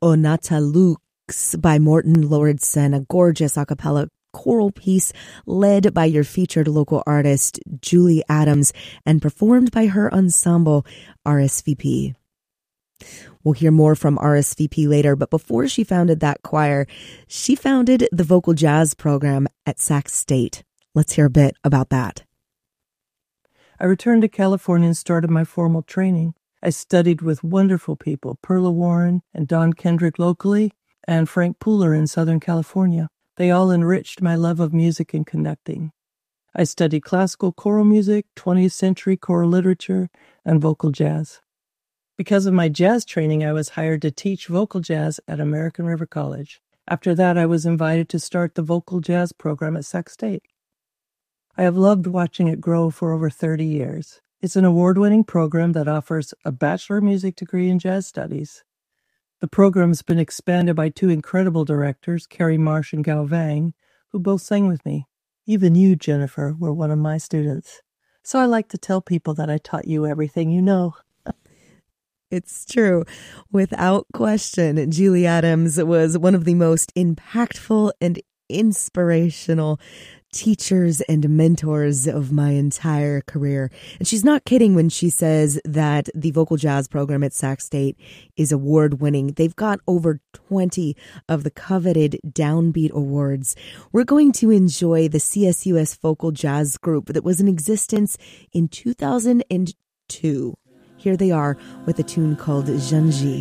Onatalux by Morton Lordson, a gorgeous a cappella choral piece led by your featured local artist, Julie Adams, and performed by her ensemble, RSVP. We'll hear more from RSVP later, but before she founded that choir, she founded the vocal jazz program at Sac State. Let's hear a bit about that. I returned to California and started my formal training. I studied with wonderful people, Perla Warren and Don Kendrick locally, and Frank Pooler in Southern California. They all enriched my love of music and conducting. I studied classical choral music, 20th century choral literature, and vocal jazz. Because of my jazz training, I was hired to teach vocal jazz at American River College. After that, I was invited to start the vocal jazz program at Sac State. I have loved watching it grow for over 30 years. It's an award-winning program that offers a Bachelor of Music degree in Jazz Studies. The program's been expanded by two incredible directors, Carrie Marsh and Gao Vang, who both sang with me. Even you, Jennifer, were one of my students. So I like to tell people that I taught you everything you know. It's true. Without question, Julie Adams was one of the most impactful and inspirational teachers and mentors of my entire career. And she's not kidding when she says that the vocal jazz program at Sac State is award-winning. They've got over 20 of the coveted Downbeat Awards. We're going to enjoy the CSUS Vocal Jazz Group that was in existence in 2002. Here they are with a tune called Janji.